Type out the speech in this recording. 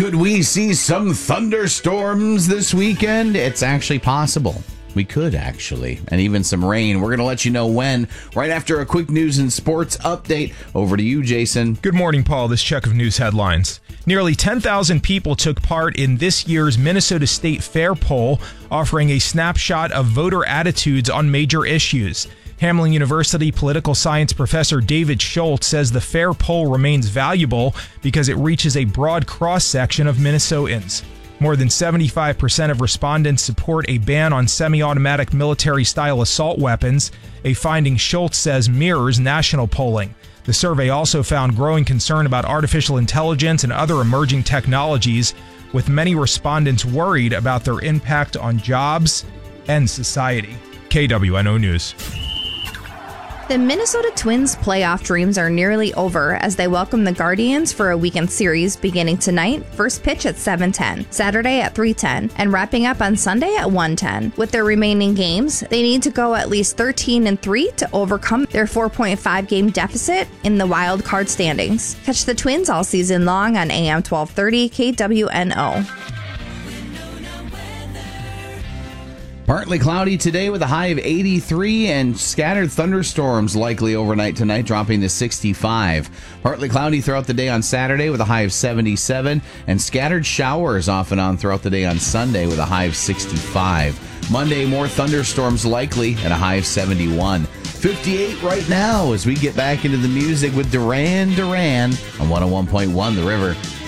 Could we see some thunderstorms this weekend? It's actually possible. We could, actually. And even some rain. We're going to let you know when, right after a quick news and sports update. Over to you, Jason. Good morning, Paul. This check of news headlines. Nearly 10,000 people took part in this year's Minnesota State Fair poll, offering a snapshot of voter attitudes on major issues. Hamline University political science professor David Schultz says the Fair poll remains valuable because it reaches a broad cross-section of Minnesotans. More than 75% of respondents support a ban on semi-automatic military-style assault weapons, a finding Schultz says mirrors national polling. The survey also found growing concern about artificial intelligence and other emerging technologies, with many respondents worried about their impact on jobs and society. KWNO News. The Minnesota Twins' playoff dreams are nearly over as they welcome the Guardians for a weekend series beginning tonight, first pitch at 7:10, Saturday at 3:10, and wrapping up on Sunday at 1:10. With their remaining games, they need to go at least 13-3 to overcome their 4.5 game deficit in the wild card standings. Catch the Twins all season long on AM 1230 KWNO. Partly cloudy today with a high of 83 and scattered thunderstorms likely overnight tonight, dropping to 65. Partly cloudy throughout the day on Saturday with a high of 77 and scattered showers off and on throughout the day on Sunday with a high of 65. Monday, more thunderstorms likely at a high of 71. 58 right now as we get back into the music with Duran Duran on 101.1 The River.